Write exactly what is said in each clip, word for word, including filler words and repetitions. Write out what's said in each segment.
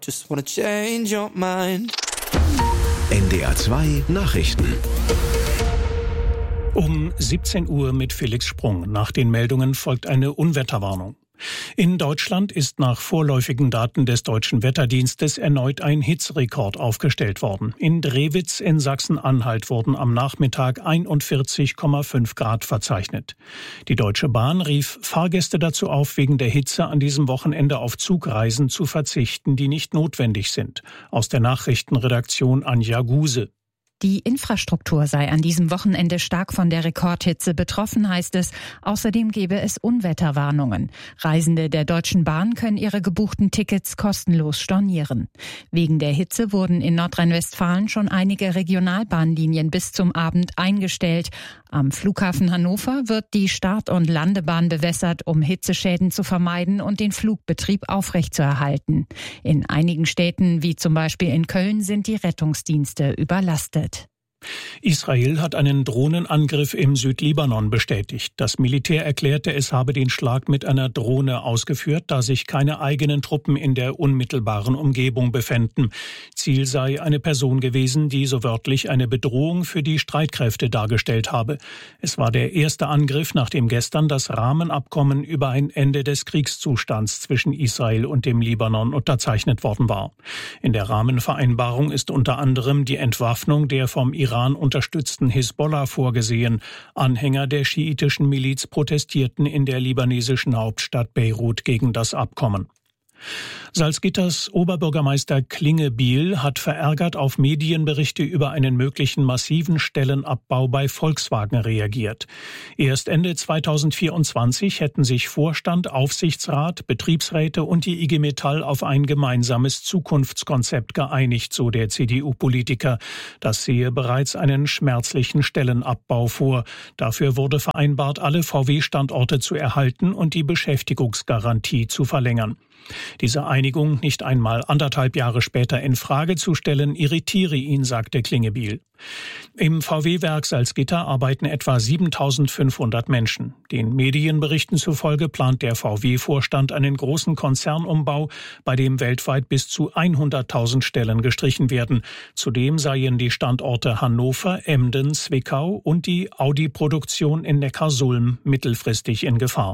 Just wanna change your mind. N D R zwei Nachrichten. Um siebzehn Uhr mit Felix Sprung. Nach den Meldungen folgt eine Unwetterwarnung. In Deutschland ist nach vorläufigen Daten des Deutschen Wetterdienstes erneut ein Hitzerekord aufgestellt worden. In Drewitz in Sachsen-Anhalt wurden am Nachmittag einundvierzig Komma fünf Grad verzeichnet. Die Deutsche Bahn rief Fahrgäste dazu auf, wegen der Hitze an diesem Wochenende auf Zugreisen zu verzichten, die nicht notwendig sind. Aus der Nachrichtenredaktion Anja Guse. Die Infrastruktur sei an diesem Wochenende stark von der Rekordhitze betroffen, heißt es. Außerdem gebe es Unwetterwarnungen. Reisende der Deutschen Bahn können ihre gebuchten Tickets kostenlos stornieren. Wegen der Hitze wurden in Nordrhein-Westfalen schon einige Regionalbahnlinien bis zum Abend eingestellt. Am Flughafen Hannover wird die Start- und Landebahn bewässert, um Hitzeschäden zu vermeiden und den Flugbetrieb aufrechtzuerhalten. In einigen Städten, wie zum Beispiel in Köln, sind die Rettungsdienste überlastet. Israel hat einen Drohnenangriff im Südlibanon bestätigt. Das Militär erklärte, es habe den Schlag mit einer Drohne ausgeführt, da sich keine eigenen Truppen in der unmittelbaren Umgebung befänden. Ziel sei eine Person gewesen, die so wörtlich eine Bedrohung für die Streitkräfte dargestellt habe. Es war der erste Angriff, nachdem gestern das Rahmenabkommen über ein Ende des Kriegszustands zwischen Israel und dem Libanon unterzeichnet worden war. In der Rahmenvereinbarung ist unter anderem die Entwaffnung der vom Iran Iran unterstützten Hisbollah vorgesehen. Anhänger der schiitischen Miliz protestierten in der libanesischen Hauptstadt Beirut gegen das Abkommen. Salzgitters Oberbürgermeister Klingebiel hat verärgert auf Medienberichte über einen möglichen massiven Stellenabbau bei Volkswagen reagiert. Erst Ende zweitausendvierundzwanzig hätten sich Vorstand, Aufsichtsrat, Betriebsräte und die I G Metall auf ein gemeinsames Zukunftskonzept geeinigt, so der C D U-Politiker. Das sehe bereits einen schmerzlichen Stellenabbau vor. Dafür wurde vereinbart, alle V W-Standorte zu erhalten und die Beschäftigungsgarantie zu verlängern. Diese Einigung nicht einmal anderthalb Jahre später in Frage zu stellen, irritiere ihn, sagte Klingebiel. Im V W-Werk Salzgitter arbeiten etwa siebentausendfünfhundert Menschen. Den Medienberichten zufolge plant der V W-Vorstand einen großen Konzernumbau, bei dem weltweit bis zu hunderttausend Stellen gestrichen werden. Zudem seien die Standorte Hannover, Emden, Zwickau und die Audi-Produktion in Neckarsulm mittelfristig in Gefahr.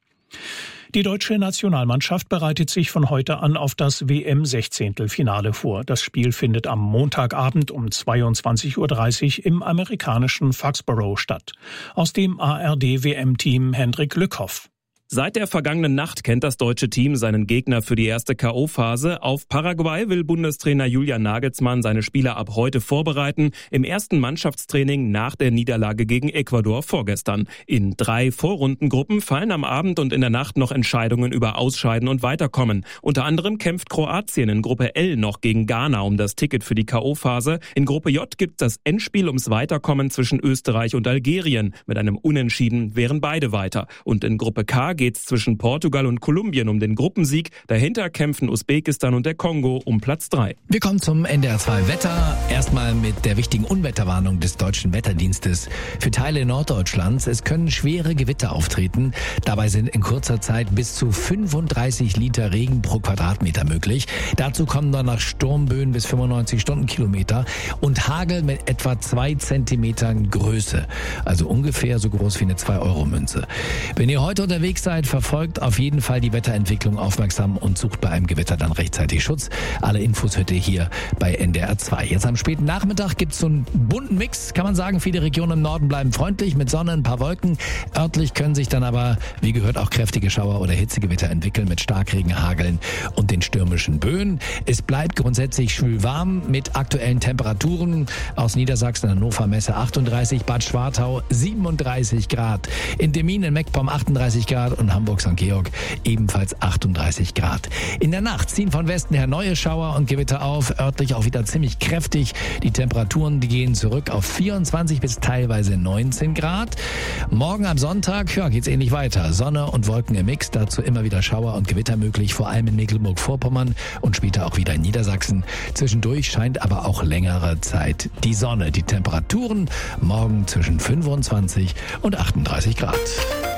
Die deutsche Nationalmannschaft bereitet sich von heute an auf das W M-Sechzehntelfinale vor. Das Spiel findet am Montagabend um zweiundzwanzig Uhr dreißig im amerikanischen Foxborough statt. Aus dem A R D-W M-Team Hendrik Lückhoff. Seit der vergangenen Nacht kennt das deutsche Team seinen Gegner für die erste K O-Phase. Auf Paraguay will Bundestrainer Julian Nagelsmann seine Spieler ab heute vorbereiten. Im ersten Mannschaftstraining nach der Niederlage gegen Ecuador vorgestern. In drei Vorrundengruppen fallen am Abend und in der Nacht noch Entscheidungen über Ausscheiden und Weiterkommen. Unter anderem kämpft Kroatien in Gruppe L noch gegen Ghana um das Ticket für die K O-Phase. In Gruppe J gibt es das Endspiel ums Weiterkommen zwischen Österreich und Algerien. Mit einem Unentschieden wären beide weiter. Und in Gruppe K geht's zwischen Portugal und Kolumbien um den Gruppensieg. Dahinter kämpfen Usbekistan und der Kongo um Platz drei. Wir kommen zum N D R zwei Wetter. Erstmal mit der wichtigen Unwetterwarnung des Deutschen Wetterdienstes für Teile Norddeutschlands. Es können schwere Gewitter auftreten. Dabei sind in kurzer Zeit bis zu fünfunddreißig Liter Regen pro Quadratmeter möglich. Dazu kommen dann noch Sturmböen bis fünfundneunzig Stundenkilometer und Hagel mit etwa zwei Zentimetern Größe. Also ungefähr so groß wie eine zwei Euro Münze. Wenn ihr heute unterwegs seid, verfolgt auf jeden Fall die Wetterentwicklung aufmerksam und sucht bei einem Gewitter dann rechtzeitig Schutz. Alle Infos hört ihr hier bei N D R zwei. Jetzt am späten Nachmittag gibt es so einen bunten Mix, kann man sagen. Viele Regionen im Norden bleiben freundlich mit Sonne, ein paar Wolken. Örtlich können sich dann aber, wie gehört, auch kräftige Schauer oder Hitzegewitter entwickeln mit Starkregen, Hageln und den stürmischen Böen. Es bleibt grundsätzlich schwül warm mit aktuellen Temperaturen. Aus Niedersachsen, Hannover, Messe achtunddreißig, Bad Schwartau siebenunddreißig Grad. In Demmin in Meckpomm achtunddreißig Grad und Hamburg Sankt Georg ebenfalls achtunddreißig Grad. In der Nacht ziehen von Westen her neue Schauer und Gewitter auf, örtlich auch wieder ziemlich kräftig. Die Temperaturen, die gehen zurück auf vierundzwanzig bis teilweise neunzehn Grad. Morgen am Sonntag, ja, geht's ähnlich weiter. Sonne und Wolken im Mix, dazu immer wieder Schauer und Gewitter möglich, vor allem in Mecklenburg-Vorpommern und später auch wieder in Niedersachsen. Zwischendurch scheint aber auch längere Zeit die Sonne. Die Temperaturen morgen zwischen fünfundzwanzig und achtunddreißig Grad.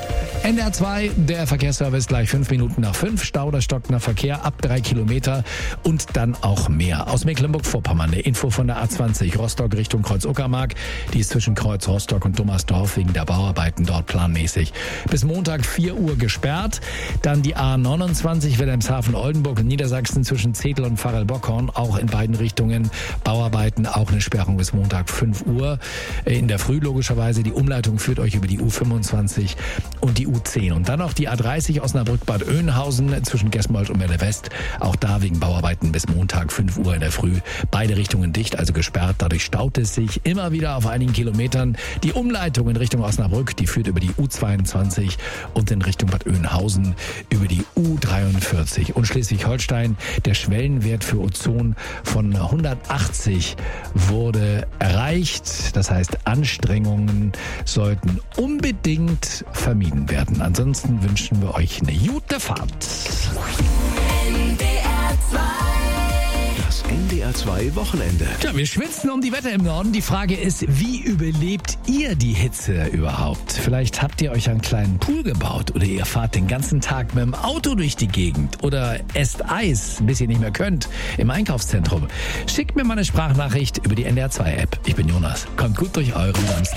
N D R zwei, der Verkehrsservice gleich fünf Minuten nach fünf. Stau oder stockender Verkehr ab drei Kilometer und dann auch mehr. Aus Mecklenburg-Vorpommern eine Info von der A zwanzig Rostock Richtung Kreuz-Uckermark. Die ist zwischen Kreuz Rostock und Dummersdorf wegen der Bauarbeiten dort planmäßig bis Montag vier Uhr gesperrt. Dann die A neunundzwanzig Wilhelmshaven-Oldenburg in Niedersachsen zwischen Zetel und Pfarrel-Bockhorn. Auch in beiden Richtungen Bauarbeiten, auch eine Sperrung bis Montag fünf Uhr. In der Früh logischerweise. Die Umleitung führt euch über die U fünfundzwanzig und die U zehn. Und dann noch die A dreißig Osnabrück-Bad Oeynhausen zwischen Gesmold und Melle West. Auch da wegen Bauarbeiten bis Montag fünf Uhr in der Früh. Beide Richtungen dicht, also gesperrt. Dadurch staut es sich immer wieder auf einigen Kilometern. Die Umleitung in Richtung Osnabrück, die führt über die U zweiundzwanzig und in Richtung Bad Oeynhausen über die U dreiundvierzig. Und Schleswig-Holstein, der Schwellenwert für Ozon von hundertachtzig wurde erreicht. Das heißt, Anstrengungen sollten unbedingt vermieden werden. Ansonsten wünschen wir euch eine gute Fahrt. N D R zwei. Das N D R zwei Wochenende. Ja, wir schwitzen um die Wetter im Norden. Die Frage ist, wie überlebt ihr die Hitze überhaupt? Vielleicht habt ihr euch einen kleinen Pool gebaut oder ihr fahrt den ganzen Tag mit dem Auto durch die Gegend oder esst Eis, bis ihr nicht mehr könnt, im Einkaufszentrum. Schickt mir mal eine Sprachnachricht über die N D R zwei App. Ich bin Jonas. Kommt gut durch euren Samstag.